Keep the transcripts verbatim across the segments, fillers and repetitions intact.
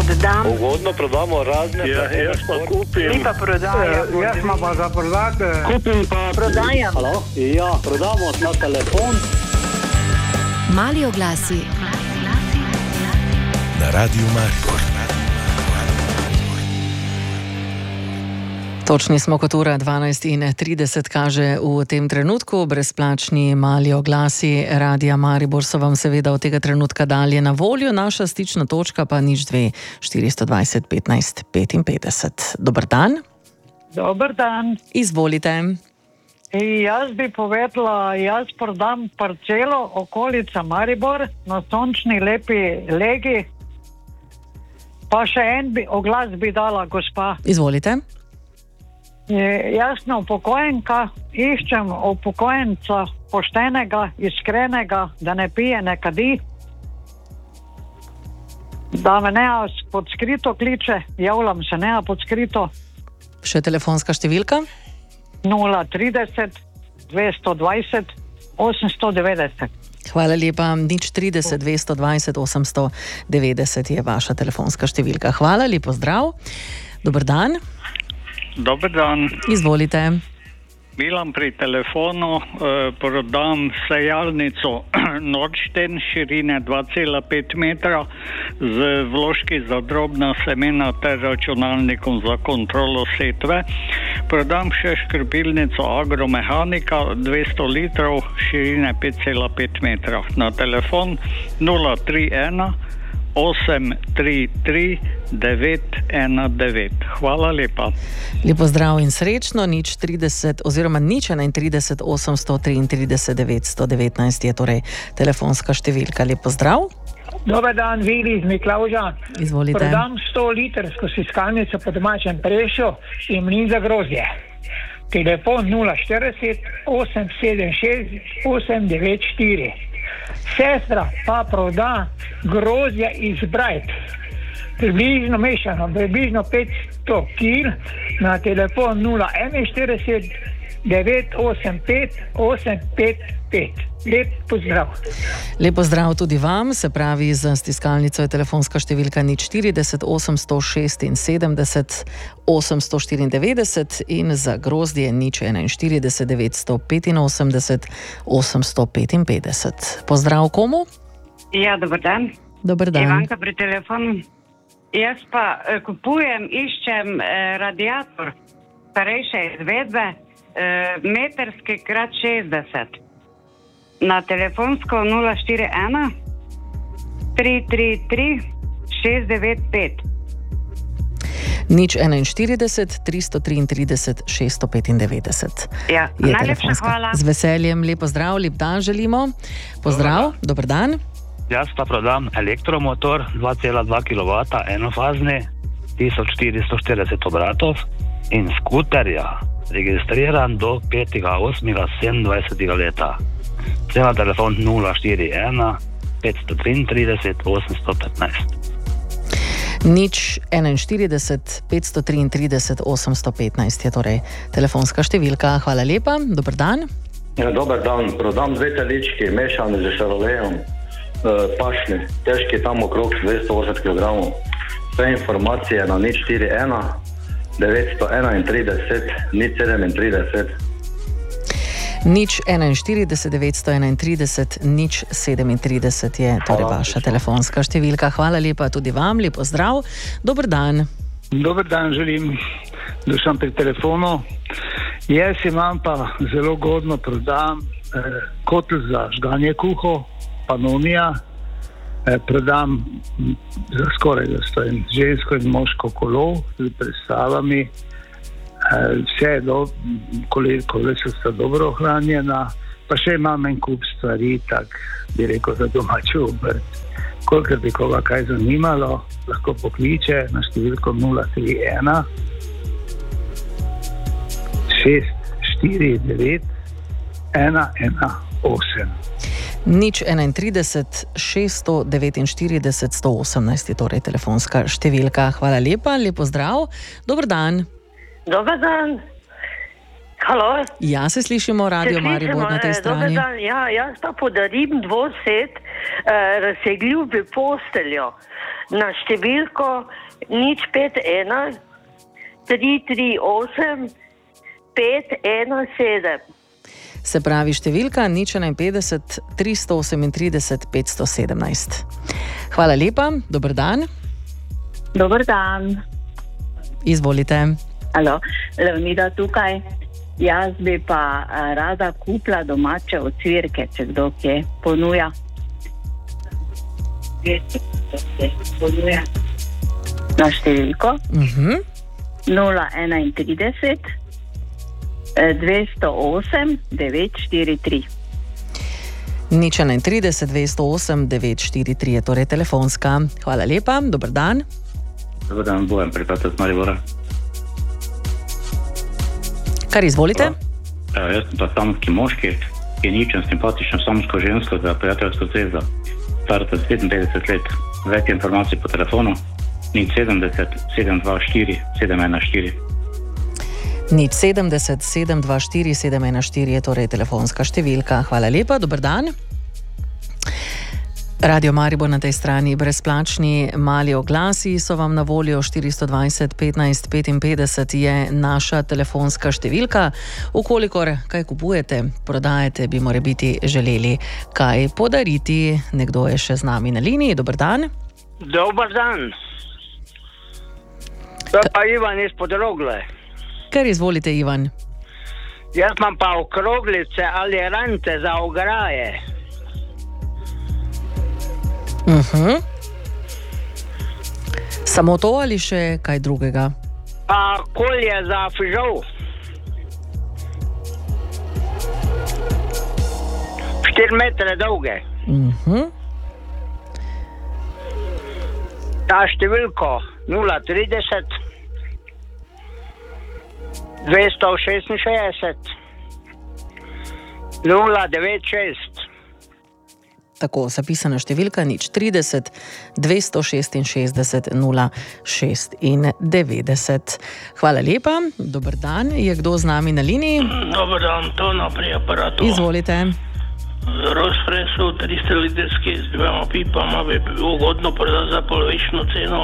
Prodam. Ugodno prodamo razne. Ja, jaz pa kupim. Mi pa prodajamo. Jaz ima pa za prodati. Kupim pa. Prodajam. Halo? Ja, prodamo na telefon. Mali oglasi na Radiu Maribor. Točni smo kot ura dvanajst in trideset kaže v tem trenutku. Brezplačni mali oglasi Radia Maribor so vam seveda od tega trenutka dalje na voljo. Naša stična točka pa nič dve štiristo dvajset petnajst petinpetdeset. Dober dan. Dober dan. Izvolite. I jaz bi povedala, jaz prodam parcelo okolica Maribor na sončni lepi legi. Pa še en bi, oglas bi dala, gospa. Izvolite. Je jasna upokojenka, iščem upokojenca poštenega, iskrenega, da ne pije, ne kadi, da me ne pod skrito kliče, javljam se ne pod skrito. Še telefonska številka? nula trideset dvesto dvajset osemsto devetdeset. Hvala lepa. nič trideset dvesto dvajset osemsto devetdeset je vaša telefonska številka. Hvala, lepo zdrav. Dober dan. Dober dan. Izvolite. Milan pri telefonu, eh, prodam sejalnico Nordsten širine dva cela pet metra z vložki za drobna semena ter računalnikom za kontrolo setve. Prodam še škropilnico Agromehanika dvesto litrov širine pet cela pet metra. Na telefon nula tri ena osem tri tri devet ena devet. Hvala lepa. Lepo zdrav in srečno. Nič trideset oziroma nič enaintrideset osemsto triintrideset devetsto devetnajst je torej telefonska številka. Lepo zdrav. Dober dan, Vili iz Miklavža. Izvolite. Prodam sto litrsko siskalnico po domačem Prešo in mlin za grozdje. Telefon nula štirideset osem sedem šest osem devet štiri. Sestra pa proda grozdje iz Brajt. Približno mešano, približno petsto kil na telefon nula štirideset devet osem pet osem pet pet. Lep pozdrav. Lep pozdrav tudi vam, se pravi za stiskalnico je telefonska številka nič štirideset osemsto šestinsedemdeset osemsto štiriindevetdeset in za grozdje nič enainštirideset devetsto petinosemdeset osemsto petinpetdeset. Pozdrav komu? Ja, dober dan. Dober dan. Ivanka pri telefonu. Jaz pa eh, kupujem, iščem eh, radiator starejše izvedbe, eh, metrski krat šestdeset. Na telefonsko nula štiri ena tri tri tri šest devet pet. Nič enainštirideset tristo triintrideset šeststo petindevetdeset. Ja, najlepša hvala. Z veseljem, lepo zdrav, lep dan želimo. Pozdrav, dober dan. Jaz pa prodam elektromotor dva cela dva kilovata enofazni, tisoč štiristo štirideset obratov in skuterja, registriran do petega osmega sedemindvajsetega leta. Cena telefon nula štiri ena petsto triintrideset osemsto petnajst. Nič enainštirideset petsto triintrideset osemsto petnajst je torej telefonska številka. Hvala lepa, dober dan. Ja, dober dan, prodam dve telički mešani z šarolejem, uh, pašni, težki tam okrog dvesto osemdeset kilogramov. Vse informacije na nič štiri ena devetsto enaintrideset nič sedemintrideset. Nič enainštirideset devetsto enaintrideset nič sedemintrideset je torej Hvala. vaša telefonska številka. Hvala lepa tudi vam, lepo zdrav, dober dan. Dober dan želim, Dušan pri telefonu. Jaz imam pa zelo godno prodam eh, kotel za žganje kuho, Panonija, eh, prodam za skoraj da stojim žensko in moško kolo z predstavami. Vse je do, kolesa sta dobro ohranjena, pa še imam en kup stvari, tak bi rekel za domačo obrt. Kolikor bi koga kaj zanimalo, lahko pokliče na številko nula tri ena šest štiri devet ena ena osem. Nič enaintrideset šeststo devetinštirideset sto osemnajst je torej telefonska številka. Hvala lepa, lepo zdrav, dober dan. Dobar dan. Ja, se slišimo, Radio Maribor na tej strani. Dobar dan, ja, jaz pa podarim dvosed razsegljiv posteljo na številko nič pet ena tri tri osem pet ena sedem. Se pravi številka nič enainpetdeset tristo osemintrideset petsto sedemnajst. Hvala lepa, dober dan. Dober dan. Izvolite. Alo, Leonida tukaj. Jaz bi pa rada kupila domače ocvirke, če kdo kje ponuja. Na številko Uh-huh. nula enaintrideset dvesto osem devet štiri tri. nič enaintrideset dvesto osem devet štiri tri je torej telefonska. Hvala lepa, dober dan. Dobar dan, Bojan, prihvatam iz Maribora. Kar izvolite? Evo, jaz sem pa samski moški, ki ničem simpatično samsko žensko za prijateljsko zvezo. Starata sedeminpetdeset let. Več informacij po telefonu nič sedemdeset sedem dva štiri sedem ena štiri. nič sedemdeset sedem dva štiri sedem ena štiri je torej telefonska številka. Hvala lepa, dober dan. Radio Maribor na tej strani, brezplačni mali oglasi so vam na voljo. Štiristo dvajset petnajst petinpetdeset je naša telefonska številka. Ukolikor kaj kupujete, prodajate, bi morebiti želeli kaj podariti. Nekdo je še z nami na liniji. Dober dan. Dober dan. To je pa Ivan iz Podrogle. Kar izvolite, Ivan. Jaz imam pa okroglice ali rante za ograje. Uh-huh. Samo to ali še kaj drugega? Pa kolje za fižol. Štiri metre dolge. Uh-huh. Ta številko nula trideset dvesto šestinšestdeset nula devet šest. Tako, zapisana številka nič trideset dvesto šestinšestdeset nula šestindevetdeset. Hvala lepa, dober dan. Je kdo z nami na liniji? Dober dan, Tona pri aparatu. Izvolite. Rozpresu tristo litrski s dvema pipama bi bilo ugodno prodati za polovično ceno.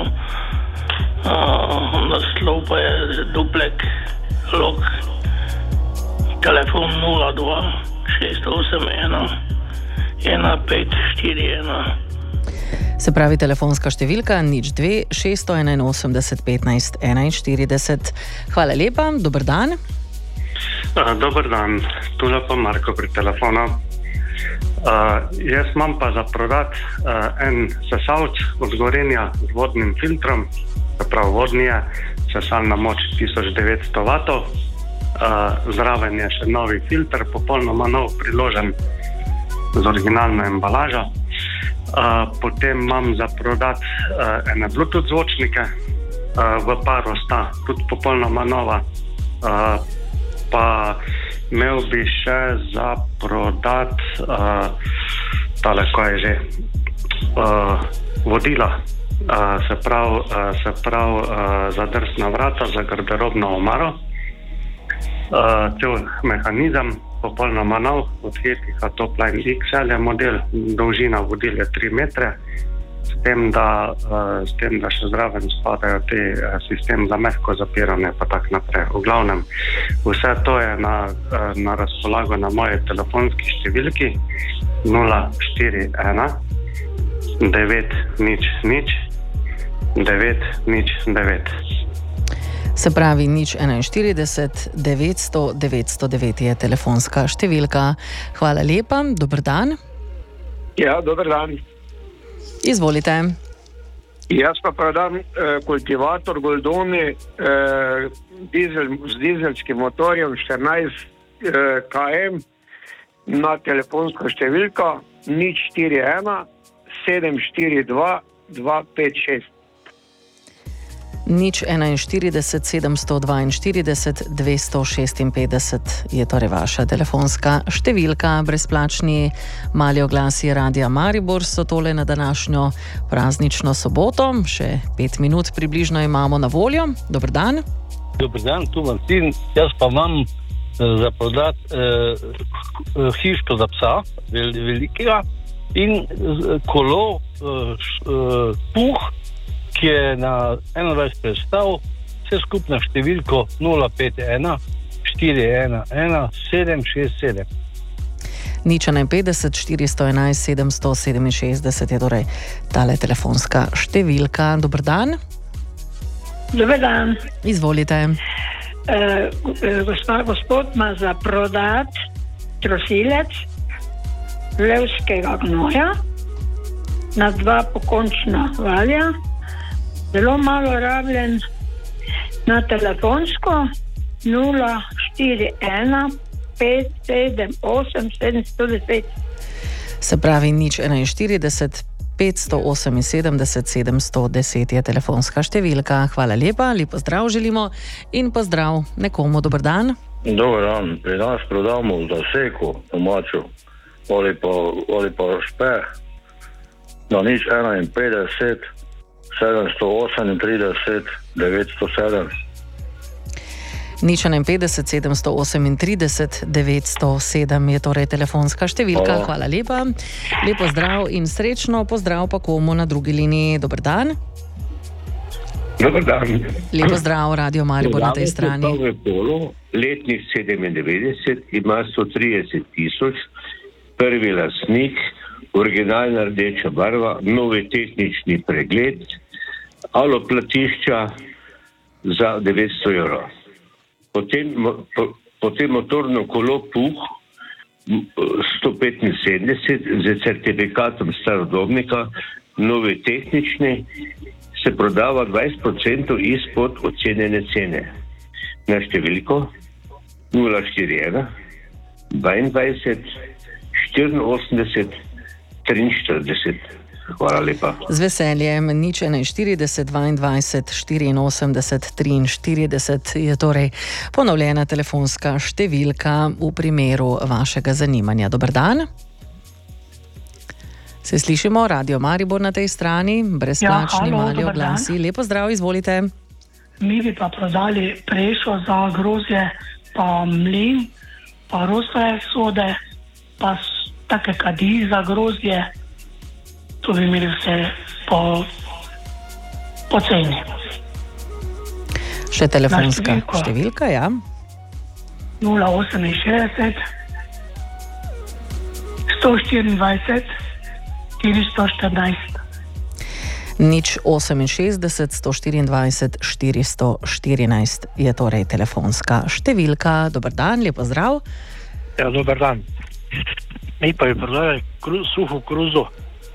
Uh, naslov pa je duplek lok. Telefon nula dva šest osem ena ena pet štiri ena. Se pravi telefonska številka nič dve šeststo enainosemdeset petnajst enainštirideset. Hvala lepa, dober dan. Uh, dober dan, tule pa Marko pri telefonu. Uh, jaz imam pa za prodat uh, en sesalc od Gorenja z vodnim filtrom, prav vodni je, sesalna moč tisoč devetsto vatov, uh, zraven je še novi filter, popolnoma nov priložen z originalno embalažo. Uh, potem imam za prodat uh, ene Bluetooth zvočnike, uh, v paru sta tudi popolnoma nova, uh, pa imel bi še za prodat uh, tale, ko je že uh, vodila, uh, se pravi uh, se prav, uh, za drsna vrata, za garderobno omaro, uh, cel mehanizem popolnoma nov, od Hetiha Topline X L je model, dolžina vodil je tri metre, s tem, da, uh, s tem, da še zraven spadajo te uh, sistem za mehko zapiranje, pa tak naprej. V glavnem, vse to je na, uh, na razpolago na moje telefonski številki nula štiri ena devet nič nič devet nič devet. Se pravi nič enainštirideset devetsto devetsto devet je telefonska številka. Hvala lepa, dober dan. Ja, dober dan. Izvolite. Jaz pa prodam eh, kultivator Goldoni eh, dizel, z dizelskim motorjem štirinajst eh, kilometrov na telefonsko številko nič štiri ena sedem štiri dva dva pet šest. nič enainštirideset sedemsto dvainštirideset dvesto šestinpetdeset je torej vaša telefonska številka. Brezplačni mali oglasi Radia Maribor so tole na današnjo praznično soboto. Še pet minut približno imamo na voljo. Dober dan. Dober dan, tu Martin. Jaz pa imam za prodat eh, hiško za psa, vel, velikega, in z- kolo, uh, š- uh, puh, ki je na enaindvajset predstav, vse skupno številko nula pet ena štiri ena ena sedem šest sedem. Nič enainpetdeset, štiristo enajst, sedemsto sedeminšestdeset je torej tale telefonska številka. Dober dan. Dober dan. Izvolite. Uh, gospa, gospod ima za prodat trosilec levskega gnoja na dva pokončna valja, zelo malo rabljen, na telefonsko nula štiri ena pet sedem osem sedemsto deset. Se pravi nič enainštirideset, petsto oseminsedemdeset, sedemsto deset je telefonska številka. Hvala lepa, lepo zdrav želimo in pozdrav nekomu. Dober dan. Dober dan, pri nas prodamo za seko domačo ali pa, ali pa špeh na nič enainpetdeset, sedemsto osemintrideset, devetsto sedem. Nič enainpetdeset, sedemsto osemintrideset, devetsto sedem je torej telefonska številka. Hvala lepa. Lepo zdrav in srečno. Pozdrav pa komu na drugi liniji. Dober dan. Dober dan. Lepo zdrav, Radio Maribor na tej strani. Prodamo se polo, letnih sedemindevetdeset, ima sto trideset tisoč, prvi lastnik, originalna rdeča barva, novi tehnični pregled, aloplatišča za devetsto evrov. Potem, po, potem motorno kolo Puh sto petinsedemdeset z certifikatom starodobnika, novi tehnični, se prodava dvajset procentov izpod ocenjene cene. Na številko nula štiri ena dvaindvajset štiriinosemdeset triinštirideset. Hvala lepa. Z veseljem. Nič enainštirideset, dvaindvajset, štiriinosemdeset, triinštirideset je torej ponovljena telefonska številka v primeru vašega zanimanja. Dober dan. Se slišimo, Radio Maribor na tej strani, brezplačni Ja, halo, mali dober oglasi. Lepo zdrav, izvolite. Mi bi pa prodali prešo za grozdje, pa mlin, pa rostove sode, pa s- take kadi za grozdje. To bi imeli vse po, po ceni. Še telefonska Na številko. številka, ja. nula oseminšestdeset, sto štiriindvajset, štiristo štirinajst. Nič oseminšestdeset, sto štiriindvajset, štiristo štirinajst je torej telefonska številka. Dober dan, lepo zdrav. Ja, dober dan. Mi pa bi prodali kru, suho kruzo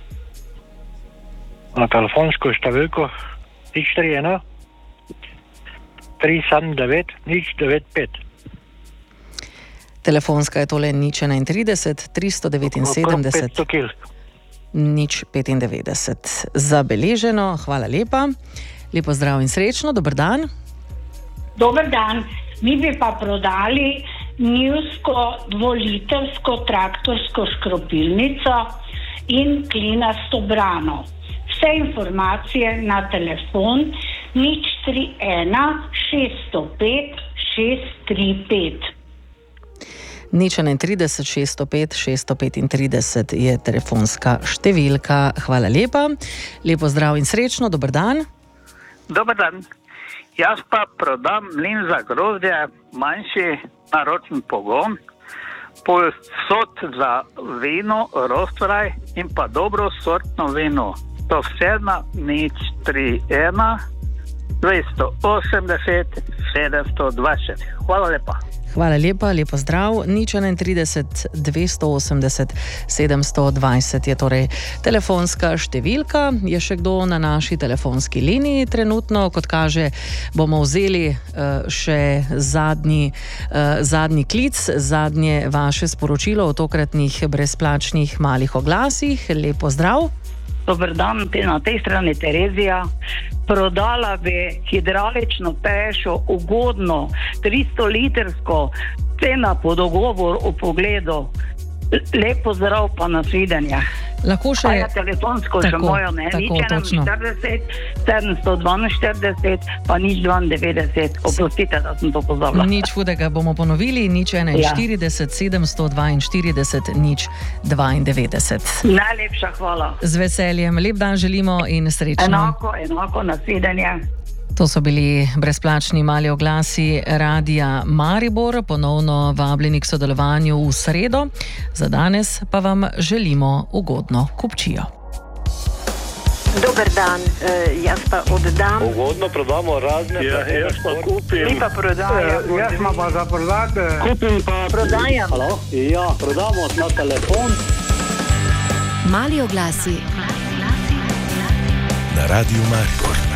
na telefonsko številko nič štiri ena tri sedem devet nič devet pet. Telefonska je tole nič enaintrideset, tristo devetinsedemdeset, petsto kil. nič petindevetdeset. Zabeleženo, hvala lepa. Lepo zdrav in srečno, dober dan. Dober dan. Mi bi pa prodali njivsko dvolitrsko traktorsko škropilnico in klinasto brano. Vse informacije na telefon nič tri ena šeststo pet šest tri pet. Nič enaintrideset, šeststo pet, šeststo petintrideset je telefonska številka. Hvala lepa. Lepo zdrav in srečno, dober dan. Dober dan. Jaz pa prodam mlin za grozdje, manjši naročni pogon, posod za vino, rostvraj in pa dobro sortno vino. To vse na nič tri ena dvesto osemdeset sedemsto dvajset. Hvala lepa. Hvala lepa, lepo zdrav. Nič enaintrideset, dvesto osemdeset, sedemsto dvajset je torej telefonska številka. Je še kdo na naši telefonski liniji trenutno? Kot kaže, bomo vzeli uh, še zadnji, uh, zadnji klic, zadnje vaše sporočilo o tokratnih brezplačnih malih oglasih. Lepo zdrav. Dober dan, na tej strani Terezija. Prodala bi hidraulično pešo, ugodno, tristo litrsko, cena po dogovor o pogledu. Lepo zdrav pa nasvidenja. Lahko še... A ja, telefonsko še Tako, mojo, ne? tako, Nič točno. enainštirideset, sedemsto dvainštirideset, pa nič dvaindevetdeset. Oprostite, da sem to pozabila. Nič hudega, bomo ponovili, nič enainštirideset, sedemsto dvainštirideset, nič dvaindevetdeset. Najlepša hvala. Z veseljem, lep dan želimo in srečno. Enako, enako, nasvidenje. To so bili brezplačni mali oglasi Radia Maribor, ponovno vabljeni k sodelovanju v sredo. Za danes pa vam želimo ugodno kupčijo. Dober dan, uh, jaz pa oddam. Ugodno prodamo razne. Ja, jaz pa kupim. Mi pa prodajamo. Uh, jaz ima pa za prodati. Kupim pa prodajam. Halo? Ja, prodamo na telefon. Mali oglasi na Radiu Maribor.